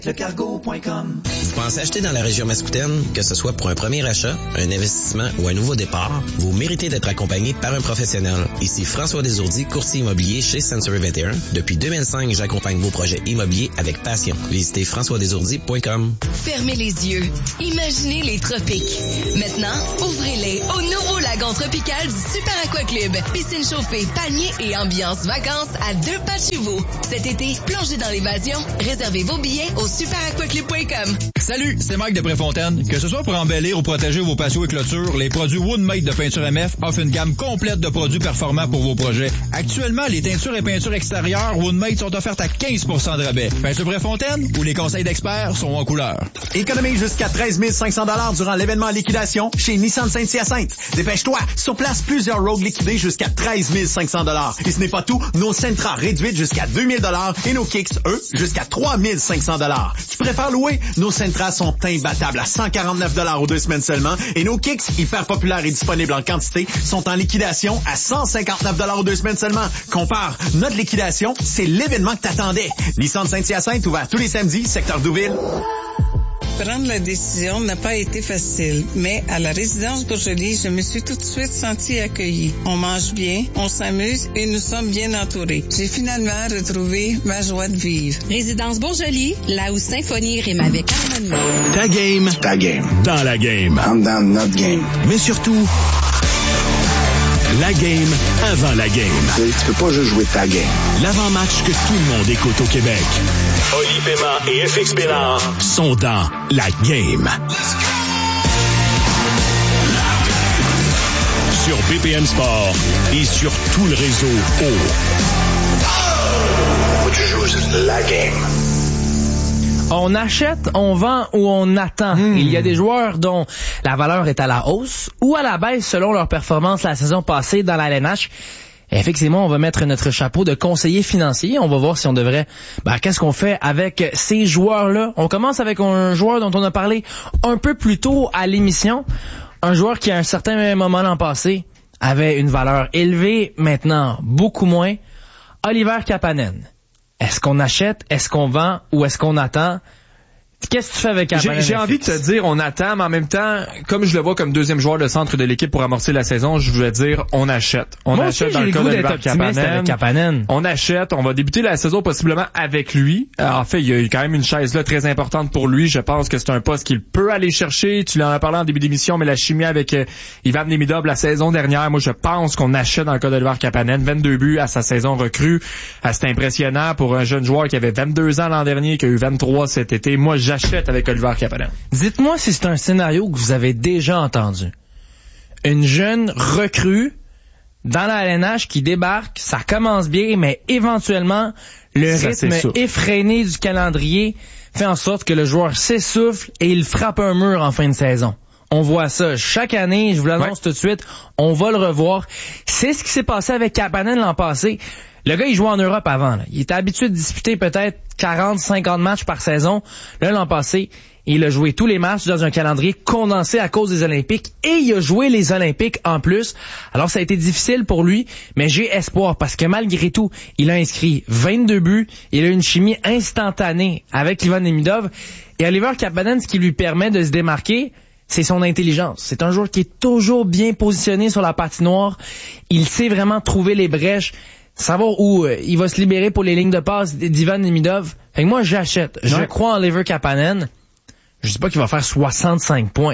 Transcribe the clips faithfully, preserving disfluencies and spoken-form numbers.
le cargo point com. Vous pensez acheter dans la région Mascoutaine, que ce soit pour un premier achat, un investissement ou un nouveau départ, vous méritez d'être accompagné par un professionnel. Ici François Desourdi, courtier immobilier chez Century vingt et un. Depuis deux mille cinq, j'accompagne vos projets immobiliers avec passion. Visitez françois desourdi point com. Fermez les yeux. Imaginez les tropiques. Maintenant, ouvrez-les au nouveau lagon tropical du Super Aqua Club. Piscine chauffée, palmiers et ambiance vacances à deux pas de chez vous. Cet été, plongez dans l'évasion. Réservez vos billets au super aqua club point com. Salut, c'est Mike de Préfontaine. Que ce soit pour embellir ou protéger vos patios et clôtures, les produits Woodmate de Peinture M F offrent une gamme complète de produits performants pour vos projets. Actuellement, les teintures et peintures extérieures Woodmate sont offertes à quinze pour cent de rabais. Peinture Préfontaine, où les conseils d'experts sont en couleur. Économise jusqu'à treize mille cinq cents dollars durant l'événement liquidation chez Nissan Saint-Hyacinthe. Dépêche-toi, sur place, plusieurs Rogue liquidés jusqu'à treize mille cinq cents dollars. Et ce n'est pas tout, nos Sentra réduites jusqu'à deux mille dollars et nos Kicks, eux, jusqu'à trois mille cinq cents dollars. Tu préfères louer? Nos Sentra sont imbattables à cent quarante-neuf dollars aux deux semaines seulement et nos Kicks, hyper populaires et disponibles en quantité, sont en liquidation à cent cinquante-neuf dollars aux deux semaines seulement. Compare, notre liquidation, c'est l'événement que t'attendais. Nissan Saint-Hyacinthe, ouvert tous les samedis, secteur Douville. Prendre la décision n'a pas été facile, mais à la résidence Bourgelis, je me suis tout de suite sentie accueillie. On mange bien, on s'amuse et nous sommes bien entourés. J'ai finalement retrouvé ma joie de vivre. Résidence Bourgelis, là où Symphonie rime avec harmonie. Ta game, ta game, dans la game. I'm down notre game. Mais surtout, la game avant la game. Tu peux pas juste jouer ta game. L'avant-match que tout le monde écoute au Québec. Oli Paiement et F X Bénard sont dans la game. Sur B P M Sport et sur tout le réseau O. Faut que tu joues la game. On achète, on vend ou on attend. Mmh. Il y a des joueurs dont la valeur est à la hausse ou à la baisse selon leur performance la saison passée dans la L N H. Effectivement, on va mettre notre chapeau de conseiller financier. On va voir si on devrait... Ben, qu'est-ce qu'on fait avec ces joueurs-là? On commence avec un joueur dont on a parlé un peu plus tôt à l'émission. Un joueur qui, à un certain moment l'an passé, avait une valeur élevée, maintenant beaucoup moins. Oliver Kapanen. Est-ce qu'on achète, est-ce qu'on vend ou est-ce qu'on attend? Qu'est-ce que tu fais avec Kapanen? J'ai, j'ai envie de te dire on attend, mais en même temps, comme je le vois comme deuxième joueur de centre de l'équipe pour amorcer la saison, je vais dire on achète. On Moi achète aussi, dans le cas d'Oliver Kapanen. Kapanen. On achète, on va débuter la saison possiblement avec lui. Alors, en fait, il y a quand même une chaise là très importante pour lui. Je pense que c'est un poste qu'il peut aller chercher. Tu l'en as parlé en début d'émission, mais la chimie avec euh, Ivan Nemidov la saison dernière, moi je pense qu'on achète dans le cas d'Oliver Kapanen. vingt-deux buts à sa saison recrue. Ah, c'est impressionnant pour un jeune joueur qui avait vingt-deux ans l'an dernier, qui a eu vingt-trois cet été. Moi j'achète avec Oliver Kapanen. Dites-moi si c'est un scénario que vous avez déjà entendu. Une jeune recrue dans la L N H qui débarque, ça commence bien, mais éventuellement, le ça rythme effréné du calendrier fait en sorte que le joueur s'essouffle et il frappe un mur en fin de saison. On voit ça chaque année, je vous l'annonce ouais. tout de suite, on va le revoir. C'est ce qui s'est passé avec Kapanen l'an passé. Le gars, il jouait en Europe avant. Là. Il était habitué de disputer peut-être quarante à cinquante matchs par saison. Là, l'an passé, il a joué tous les matchs dans un calendrier condensé à cause des Olympiques et il a joué les Olympiques en plus. Alors, ça a été difficile pour lui, mais j'ai espoir parce que malgré tout, il a inscrit vingt-deux buts. Il a une chimie instantanée avec Ivan Nemidov. Et Oliver Kapanen, ce qui lui permet de se démarquer, c'est son intelligence. C'est un joueur qui est toujours bien positionné sur la patinoire. Il sait vraiment trouver les brèches. Savoir où euh, il va se libérer pour les lignes de passe d'Ivan Nemidov. Fait que moi, j'achète. Je ouais. crois en Oliver Kapanen. Je dis pas qu'il va faire soixante-cinq points.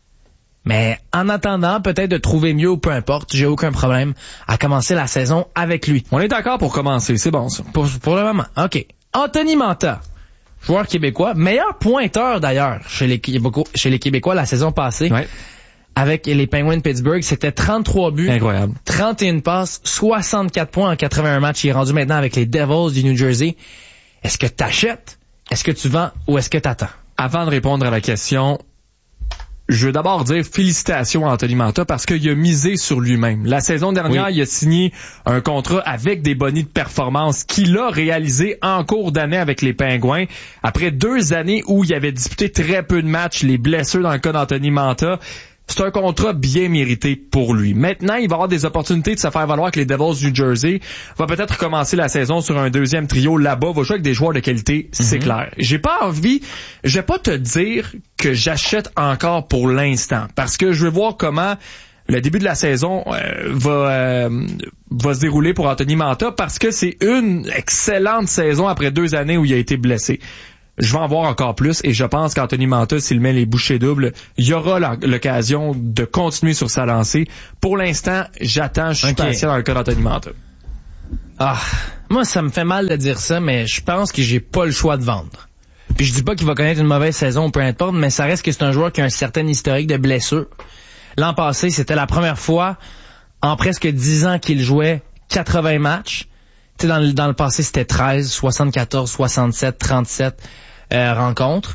Mais en attendant, peut-être de trouver mieux ou peu importe, j'ai aucun problème à commencer la saison avec lui. On est d'accord pour commencer, c'est bon ça. Pour, pour le moment. OK. Anthony Mantha, joueur québécois, meilleur pointeur d'ailleurs chez les Québécois, chez les Québécois la saison passée. Ouais. Avec les Penguins de Pittsburgh, c'était trente-trois buts, incroyable, trente et une passes, soixante-quatre points en quatre-vingt-un matchs. Il est rendu maintenant avec les Devils du New Jersey. Est-ce que t'achètes, est-ce que tu vends ou est-ce que t'attends? Avant de répondre à la question, je veux d'abord dire félicitations à Anthony Mantha parce qu'il a misé sur lui-même. La saison dernière, oui. il a signé un contrat avec des bonus de performance qu'il a réalisé en cours d'année avec les Pingouins. Après deux années où il avait disputé très peu de matchs, les blessures dans le cas d'Anthony Mantha, c'est un contrat bien mérité pour lui. Maintenant, il va avoir des opportunités de se faire valoir avec les Devils du New Jersey. Va peut-être commencer la saison sur un deuxième trio là-bas. Va jouer avec des joueurs de qualité, c'est mm-hmm. clair. J'ai pas envie, je vais pas te dire que j'achète encore pour l'instant. Parce que je veux voir comment le début de la saison euh, va euh, va se dérouler pour Anthony Mantha. Parce que c'est une excellente saison après deux années où il a été blessé. Je vais en voir encore plus et je pense qu'Anthony Mantha, s'il met les bouchées doubles, il y aura l'occasion de continuer sur sa lancée. Pour l'instant, j'attends, je suis okay. patient dans le cas d'Anthony Mantha. Ah, moi, ça me fait mal de dire ça, mais je pense que j'ai pas le choix de vendre. Puis je dis pas qu'il va connaître une mauvaise saison, peu importe, mais ça reste que c'est un joueur qui a un certain historique de blessures. L'an passé, c'était la première fois en presque dix ans qu'il jouait quatre-vingts matchs. Tu sais, dans le, dans le passé, c'était treize, soixante-quatorze, soixante-sept, trente-sept euh, rencontres.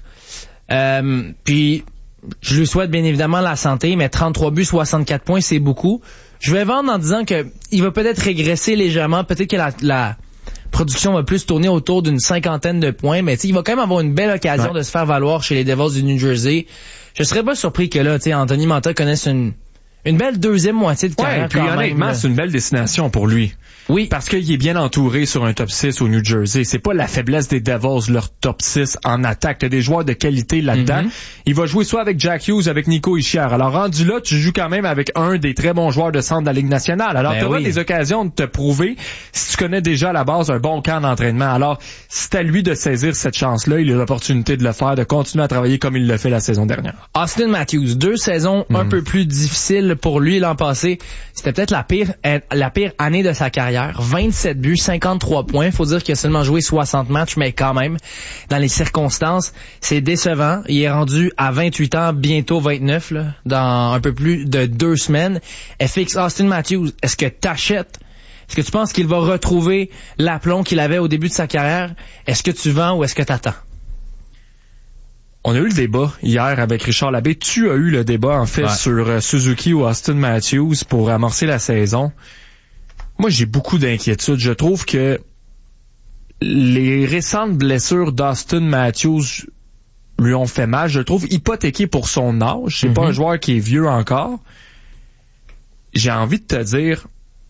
Euh, puis, je lui souhaite bien évidemment la santé, mais trente-trois buts, soixante-quatre points, c'est beaucoup. Je vais vendre en disant que il va peut-être régresser légèrement, peut-être que la, la production va plus tourner autour d'une cinquantaine de points, mais il va quand même avoir une belle occasion ouais. de se faire valoir chez les Devils du New Jersey. Je serais pas surpris que là, tu sais, Anthony Mantha connaisse une une belle deuxième moitié de carrière. Ouais, puis honnêtement, c'est une belle destination pour lui. Oui. Parce qu'il est bien entouré sur un top six au New Jersey. C'est pas la faiblesse des Devils, leur top six en attaque. T'as des joueurs de qualité là-dedans. Mm-hmm. Il va jouer soit avec Jack Hughes, avec Nico Hischier. Alors, rendu là, tu joues quand même avec un des très bons joueurs de centre de la Ligue nationale. Alors, ben tu auras oui. des occasions de te prouver si tu connais déjà à la base un bon camp d'entraînement. Alors, c'est à lui de saisir cette chance-là. Il a l'opportunité de le faire, de continuer à travailler comme il l'a fait la saison dernière. Austin Matthews, deux saisons mm. un peu plus difficiles pour lui l'an passé. C'était peut-être la pire, la pire année de sa carrière. vingt-sept buts, cinquante-trois points. Faut dire qu'il a seulement joué soixante matchs, mais quand même, dans les circonstances, c'est décevant. Il est rendu à vingt-huit ans, bientôt vingt-neuf, là, dans un peu plus de deux semaines. F X Austin Matthews, est-ce que t'achètes? Est-ce que tu penses qu'il va retrouver l'aplomb qu'il avait au début de sa carrière? Est-ce que tu vends ou est-ce que t'attends? On a eu le débat hier avec Richard Labbé. Tu as eu le débat, en fait, ouais. sur uh, Suzuki ou Austin Matthews pour amorcer la saison. Moi, j'ai beaucoup d'inquiétudes. Je trouve que les récentes blessures d'Austin Matthews lui ont fait mal. Je le trouve hypothéqué pour son âge. C'est mm-hmm. pas un joueur qui est vieux encore. J'ai envie de te dire,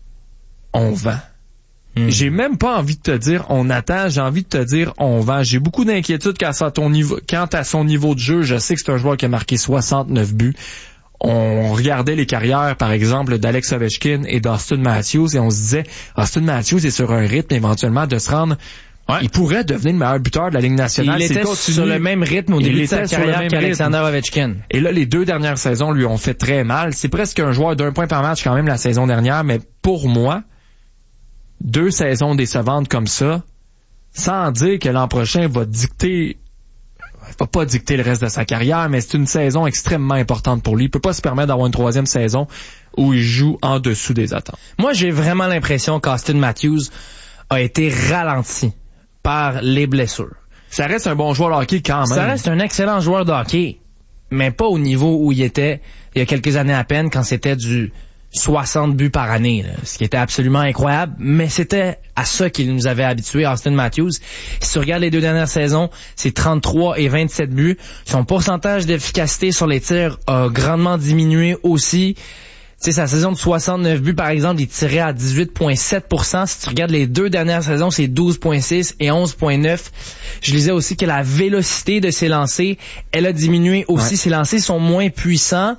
on vend. Mm. J'ai même pas envie de te dire, on attend. J'ai envie de te dire, on vend. J'ai beaucoup d'inquiétudes quant à, ton niveau, quant à son niveau de jeu. Je sais que c'est un joueur qui a marqué soixante-neuf buts. On regardait les carrières, par exemple, d'Alex Ovechkin et d'Austin Matthews et on se disait, Austin Matthews est sur un rythme éventuellement de se rendre... Ouais. Il pourrait devenir le meilleur buteur de la Ligue nationale. Il était sur le même rythme au début de sa carrière qu'Alexander Ovechkin. Et là, les deux dernières saisons lui ont fait très mal. C'est presque un joueur d'un point par match quand même la saison dernière, mais pour moi, deux saisons décevantes comme ça, sans dire que l'an prochain va dicter... Il va pas dicter le reste de sa carrière, mais c'est une saison extrêmement importante pour lui. Il peut pas se permettre d'avoir une troisième saison où il joue en dessous des attentes. Moi, j'ai vraiment l'impression qu'Austin Matthews a été ralenti par les blessures. Ça reste un bon joueur de hockey quand même. Ça reste un excellent joueur de hockey, mais pas au niveau où il était il y a quelques années à peine quand c'était du soixante buts par année, là, ce qui était absolument incroyable, mais c'était à ça qu'il nous avait habitués, Austin Matthews. Si tu regardes les deux dernières saisons, c'est trente-trois et vingt-sept buts. Son pourcentage d'efficacité sur les tirs a grandement diminué aussi. Tu sais, sa saison de soixante-neuf buts, par exemple, il tirait à dix-huit virgule sept pour cent. Si tu regardes les deux dernières saisons, c'est douze virgule six et onze virgule neuf. Je lisais aussi que la vélocité de ses lancers, elle a diminué aussi. Ouais. Ses lancers sont moins puissants.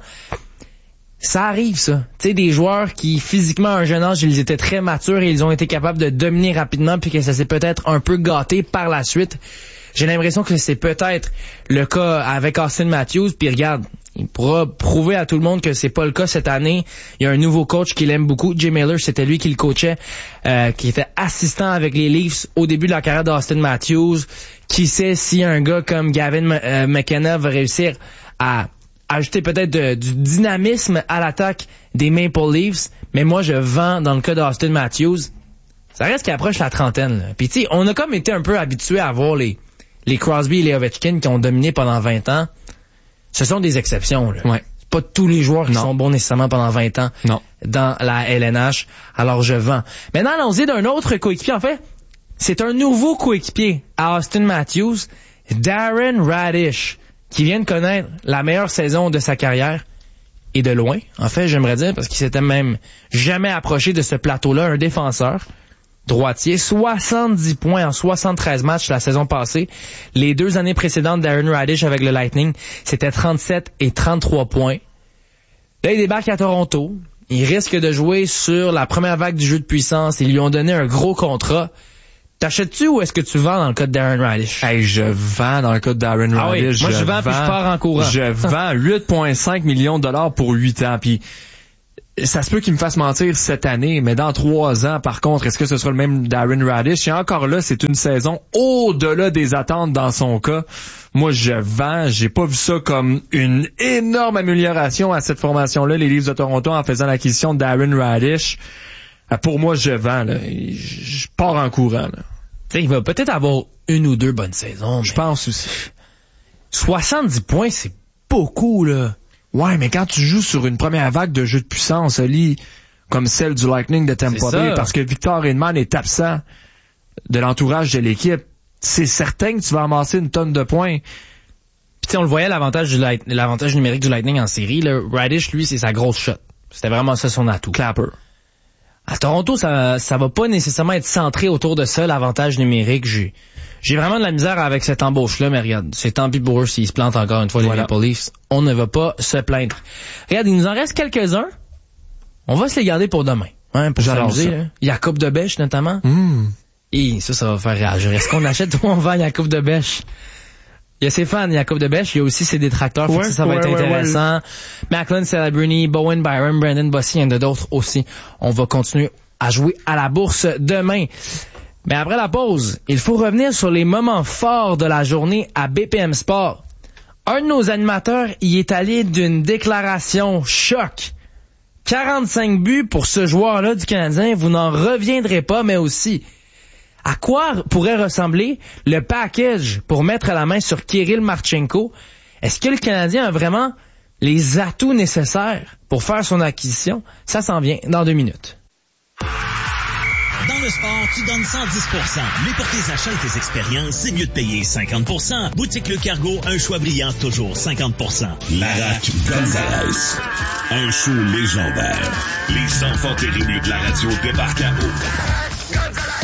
Ça arrive, ça. Tu sais, des joueurs qui, physiquement, à un jeune âge, ils étaient très matures et ils ont été capables de dominer rapidement puis que ça s'est peut-être un peu gâté par la suite. J'ai l'impression que c'est peut-être le cas avec Austin Matthews. Puis regarde, il pourra prouver à tout le monde que c'est pas le cas cette année. Il y a un nouveau coach qu'il aime beaucoup. Jay Miller, c'était lui qui le coachait, euh, qui était assistant avec les Leafs au début de la carrière d'Austin Matthews. Qui sait si un gars comme Gavin euh, McKenna va réussir à ajouter peut-être de, du dynamisme à l'attaque des Maple Leafs, mais moi je vends dans le cas d'Austin Matthews. Ça reste qu'il approche la trentaine. Là. Puis tu sais, on a comme été un peu habitués à voir les les Crosby et les Ovechkin qui ont dominé pendant vingt ans. Ce sont des exceptions. Là. Ouais. C'est pas tous les joueurs qui non. sont bons nécessairement pendant vingt ans non. dans la L N H. Alors je vends. Maintenant, allons-y d'un autre coéquipier. En fait, c'est un nouveau coéquipier à Austin Matthews, Darren Radish, qui vient de connaître la meilleure saison de sa carrière. et de loin. En fait, j'aimerais dire, parce qu'il s'était même jamais approché de ce plateau-là, un défenseur droitier. soixante-dix points en soixante-treize matchs la saison passée. Les deux années précédentes d'Aaron Radish avec le Lightning, c'était trente-sept et trente-trois points. Là, il débarque à Toronto. Il risque de jouer sur la première vague du jeu de puissance. Ils lui ont donné un gros contrat. T'achètes-tu ou est-ce que tu vends dans le cas d'Aaron Radish? Hey, je vends dans le cas d'Aaron ah Radish. Oui, moi, je, je vends, vends puis je pars en courant. Je vends huit virgule cinq millions de dollars pour huit ans. Puis ça se peut qu'il me fasse mentir cette année, mais dans trois ans, par contre, est-ce que ce sera le même d'Aaron Radish? Et encore là, c'est une saison au-delà des attentes dans son cas. Moi, je vends. J'ai pas vu ça comme une énorme amélioration à cette formation-là, les Leafs de Toronto, en faisant l'acquisition d'Aaron Radish. Pour moi, je vends, là. Je pars en courant, là. Tu sais, il va peut-être avoir une ou deux bonnes saisons. Je pense aussi. soixante-dix points, c'est beaucoup, là. Ouais, mais quand tu joues sur une première vague de jeu de puissance, Oli, comme celle du Lightning de Tampa Bay, parce que Victor Hedman est absent de l'entourage de l'équipe, c'est certain que tu vas amasser une tonne de points. Puis on le voyait, l'avantage du light, l'avantage numérique du Lightning en série, là, Radish, lui, c'est sa grosse shot. C'était vraiment ça son atout. Clapper. À Toronto, ça ça va pas nécessairement être centré autour de ça, l'avantage numérique. J'ai j'ai vraiment de la misère avec cette embauche-là, mais regarde, c'est tant pis pour eux s'ils se plantent encore une fois, voilà. Les Maple Leafs. On ne va pas se plaindre. Regarde, il nous en reste quelques-uns. On va se les garder pour demain. Hein, pour s'amuser, là. Jacob de Bèche, notamment. Mm. Et ça, ça va faire réagir. Est-ce qu'on achète ou on vend Jacob de Bèche? Il y a ses fans, Jacob de Bèche, il y a aussi ses détracteurs, ouais, ça, ça va ouais, être intéressant. Ouais, ouais. Macklin, Celebrini, Bowen, Byron, Brandon, Bossy, il y en a d'autres aussi. On va continuer à jouer à la bourse demain. Mais après la pause, il faut revenir sur les moments forts de la journée à B P M Sport. Un de nos animateurs y est allé d'une déclaration choc. quarante-cinq buts pour ce joueur-là du Canadien, vous n'en reviendrez pas, mais aussi à quoi pourrait ressembler le package pour mettre la main sur Kirill Marchenko? Est-ce que le Canadien a vraiment les atouts nécessaires pour faire son acquisition? Ça s'en vient dans deux minutes. Dans le sport, tu donnes cent dix pour cent. Mais pour tes achats et tes expériences, c'est mieux de payer cinquante pour cent. Boutique Le Cargo, un choix brillant, toujours cinquante pour cent. Larac Gonzalez. Un show légendaire. Les enfants terribles de la radio débarquent à haut.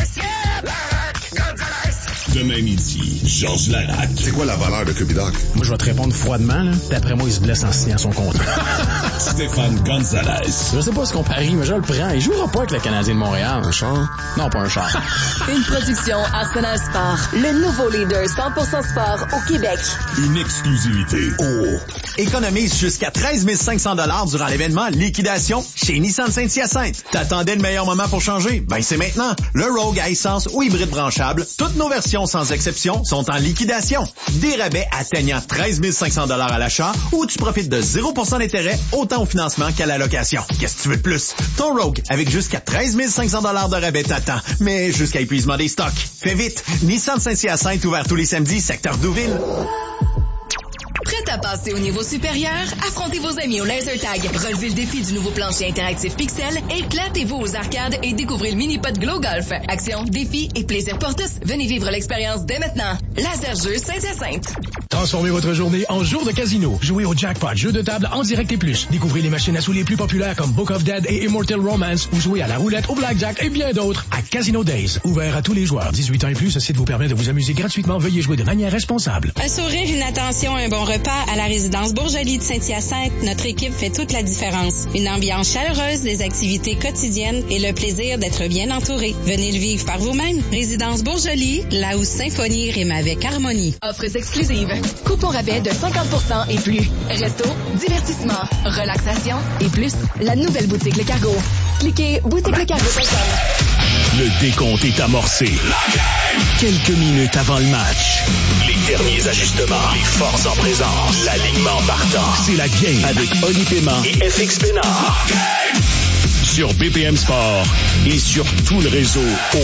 Demain midi, Georges Larac. C'est quoi la valeur de Cupidoc? Moi, je vais te répondre froidement, là. D'après moi, il se blesse en signant son contrat. Stéphane Gonzalez. Je sais pas ce qu'on parie, mais je le prends. Il jouera pas avec le Canadien de Montréal. Un char? Non, pas un char. Une production Arsenal Sport. Le nouveau leader cent pour cent sport au Québec. Une exclusivité. Oh! Économise jusqu'à treize mille cinq cents dollars durant l'événement Liquidation chez Nissan Saint-Hyacinthe. T'attendais le meilleur moment pour changer? Ben, c'est maintenant. Le Rogue à essence ou hybride branchable, toutes nos versions sans exception sont en liquidation. Des rabais atteignant treize mille cinq cents dollars à l'achat ou tu profites de zéro pour cent d'intérêt autant au financement qu'à la location. Qu'est-ce que tu veux de plus? Ton Rogue avec jusqu'à treize mille cinq cents dollars de rabais t'attend, mais jusqu'à épuisement des stocks. Fais vite! Nissan Saint-Hyacinthe ouvert tous les samedis, secteur Douville. Prêt à passer au niveau supérieur? Affrontez vos amis au Laser Tag. Relevez le défi du nouveau plancher interactif Pixel. Éclatez-vous aux arcades et découvrez le mini-pod Glow Golf. Action, défi et plaisir pour tous. Venez vivre l'expérience dès maintenant. Laser Jeux Saint-Hyacinthe. Transformez votre journée en jour de casino. Jouez au jackpot, jeu de table en direct et plus. Découvrez les machines à sous les plus populaires comme Book of Dead et Immortal Romance ou jouez à la roulette, au blackjack et bien d'autres à Casino Days. Ouvert à tous les joueurs. dix-huit ans et plus, ce site vous permet de vous amuser gratuitement. Veuillez jouer de manière responsable. Un sourire, une attention, un bon repas à la résidence Bourgeois-Lie de Saint-Hyacinthe. Notre équipe fait toute la différence. Une ambiance chaleureuse, des activités quotidiennes et le plaisir d'être bien entouré. Venez le vivre par vous-même. Résidence Bourgeois-Lie, là où symphonie rime avec harmonie. Offres exclusives. Coupon rabais de cinquante pour cent et plus. Resto, divertissement, relaxation et plus. La nouvelle boutique Le Cargo. Cliquez boutique le cargo point com. Le décompte est amorcé. Quelques minutes avant le match. Les derniers ajustements. Les forces en présence. L'alignement partant. C'est la game avec Oli Paiement et F X Pénard. Sur B P M Sport et sur tout le réseau O.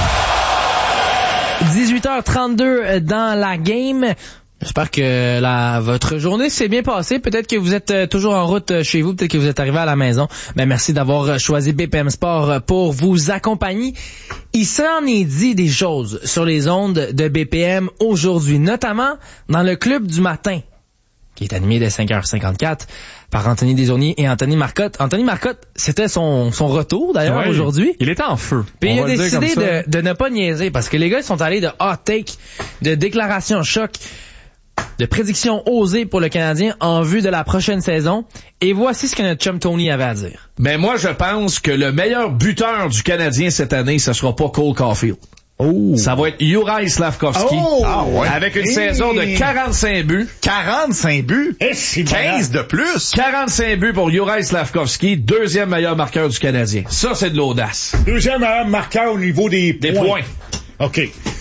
dix-huit heures trente-deux dans la game. J'espère que la, votre journée s'est bien passée. Peut-être que vous êtes euh, toujours en route chez vous. Peut-être que vous êtes arrivé à la maison. Ben, merci d'avoir choisi B P M Sport pour vous accompagner. Il s'en est dit des choses sur les ondes de B P M aujourd'hui, notamment dans le club du matin, qui est animé dès cinq heures cinquante-quatre par Anthony Desaulniers et Anthony Marcotte. Anthony Marcotte, c'était son, son retour d'ailleurs ouais, aujourd'hui. Il était en feu. Puis il a décidé de, de ne pas niaiser parce que les gars ils sont allés de hot take, de déclaration choc, de prédictions osées pour le Canadien en vue de la prochaine saison. Et voici ce que notre chum Tony avait à dire. Ben moi, je pense que le meilleur buteur du Canadien cette année, ce sera pas Cole Caulfield. Oh. Ça va être Juraj Slafkovský. Oh. Ah ouais. Avec une hey. saison de quarante-cinq buts. quarante-cinq buts? Et c'est quinze de plus. quarante-cinq buts pour Juraj Slafkovský, deuxième meilleur marqueur du Canadien. Ça, c'est de l'audace. Deuxième meilleur marqueur au niveau des points. Des points. OK.